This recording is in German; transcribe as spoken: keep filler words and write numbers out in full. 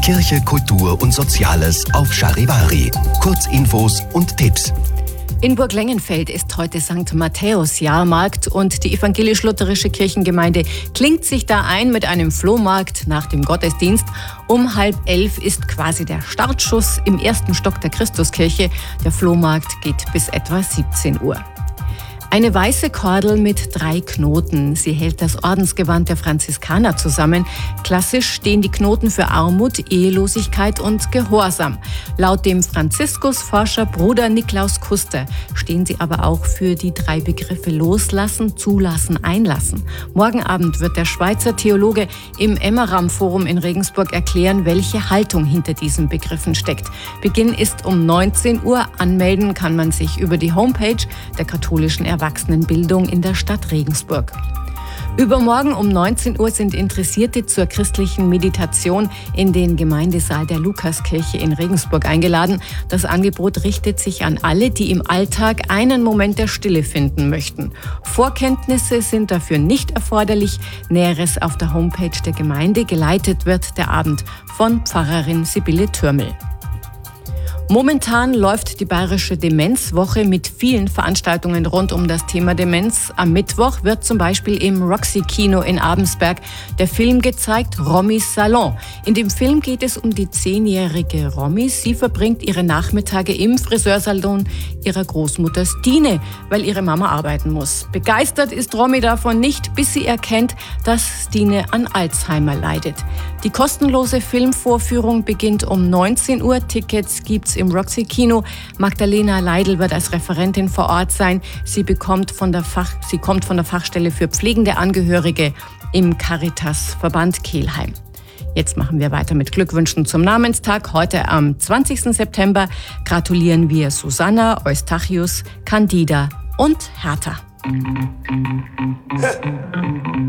Kirche, Kultur und Soziales auf Charivari. Kurzinfos und Tipps. In Burglengenfeld ist heute Sankt Matthäus Jahrmarkt und die evangelisch-lutherische Kirchengemeinde klingt sich da ein mit einem Flohmarkt nach dem Gottesdienst. Um halb elf ist quasi der Startschuss im ersten Stock der Christuskirche. Der Flohmarkt geht bis etwa siebzehn Uhr. Eine weiße Kordel mit drei Knoten. Sie hält das Ordensgewand der Franziskaner zusammen. Klassisch stehen die Knoten für Armut, Ehelosigkeit und Gehorsam. Laut dem Franziskusforscher Bruder Niklaus Kuster stehen sie aber auch für die drei Begriffe Loslassen, Zulassen, Einlassen. Morgen Abend wird der Schweizer Theologe im Emmeram-Forum in Regensburg erklären, welche Haltung hinter diesen Begriffen steckt. Beginn ist um neunzehn Uhr. Anmelden kann man sich über die Homepage der katholischen Erwachsenenbildung in der Stadt Regensburg. Übermorgen um neunzehn Uhr sind Interessierte zur christlichen Meditation in den Gemeindesaal der Lukaskirche in Regensburg eingeladen. Das Angebot richtet sich an alle, die im Alltag einen Moment der Stille finden möchten. Vorkenntnisse sind dafür nicht erforderlich. Näheres auf der Homepage der Gemeinde. Geleitet wird der Abend von Pfarrerin Sibylle Türmel. Momentan läuft die Bayerische Demenzwoche mit vielen Veranstaltungen rund um das Thema Demenz. Am Mittwoch wird zum Beispiel im Roxy-Kino in Abensberg der Film gezeigt, Romys Salon. In dem Film geht es um die zehnjährige Romy. Sie verbringt ihre Nachmittage im Friseursalon ihrer Großmutter Stine, weil ihre Mama arbeiten muss. Begeistert ist Romy davon nicht, bis sie erkennt, dass Stine an Alzheimer leidet. Die kostenlose Filmvorführung beginnt um neunzehn Uhr. Tickets gibt's im Roxy-Kino. Magdalena Leidl wird als Referentin vor Ort sein. Sie bekommt von der Fach, sie kommt von der Fachstelle für pflegende Angehörige im Caritas-Verband Kelheim. Jetzt machen wir weiter mit Glückwünschen zum Namenstag. Heute am zwanzigsten September gratulieren wir Susanna, Eustachius, Candida und Hertha.